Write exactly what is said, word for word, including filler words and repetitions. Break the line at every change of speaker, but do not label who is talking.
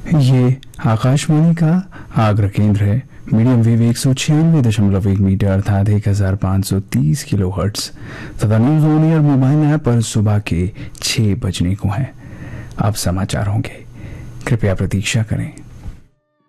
ये आकाशवाणी का आगरा केंद्र है। मीडियम वेव एक सौ छियानवे दशमलव एक मीटर अर्थात एक हजार पाँच सौ तीस किलो हर्ट्स तथा news on air mobile app पर सुबह के छः बजने को है। अब समाचार होंगे, कृपया प्रतीक्षा करें।